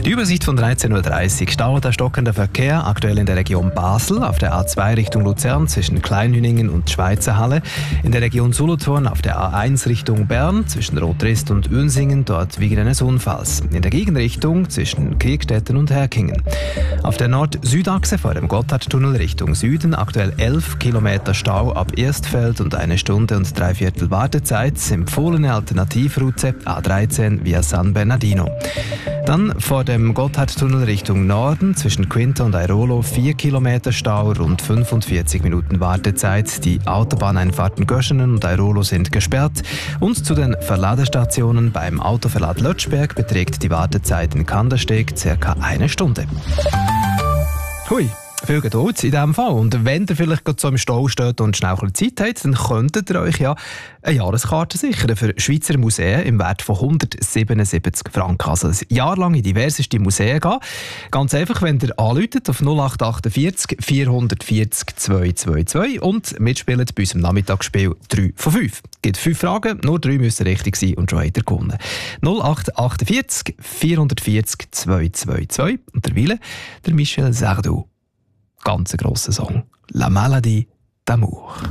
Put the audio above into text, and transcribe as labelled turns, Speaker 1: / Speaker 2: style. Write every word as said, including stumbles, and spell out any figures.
Speaker 1: Die Übersicht von dreizehn Uhr dreißig. Stauender stockender Verkehr, aktuell in der Region Basel, auf der A zwei Richtung Luzern zwischen Kleinhüningen und Schweizer Halle, in der Region Solothurn auf der A eins Richtung Bern zwischen Rotrist und Uensingen, dort wegen eines Unfalls. In der Gegenrichtung zwischen Kirkstetten und Herkingen. Auf der Nord-Süd-Achse vor dem Gotthardtunnel Richtung Süden aktuell elf Kilometer Stau ab Erstfeld und eine Stunde und drei Viertel Wartezeit. Empfohlene Alternativroute A dreizehn via San Bernardino. Dann vor dem Gotthardtunnel Richtung Norden zwischen Quinta und Airolo vier Kilometer Stau, rund fünfundvierzig Minuten Wartezeit. Die Autobahneinfahrten Göschenen und Airolo sind gesperrt. Und zu den Verladestationen beim Autoverlad Lötschberg beträgt die Wartezeit in Kandersteg ca. eine Stunde. Hui. Viel Geduld in diesem Fall. Und wenn ihr vielleicht gerade so im Stau steht und schnell ein bisschen Zeit habt, dann könntet ihr euch ja eine Jahreskarte sichern für Schweizer Museen im Wert von hundertsiebenundsiebzig Franken. Also ein Jahr lang in diverseste Museen gehen. Ganz einfach, wenn ihr anruft auf null acht achtundvierzig vierhundertvierzig zweihundertzweiundzwanzig und mitspielt bei unserem Nachmittagsspiel drei von fünf. Es gibt fünf Fragen, nur drei müssen richtig sein und schon habt ihr gewonnen. null acht achtundvierzig vierhundertvierzig zweihundertzweiundzwanzig und der Wille, der Michel Sardou. Ganz ein grosser Song. La Maladie d'amour.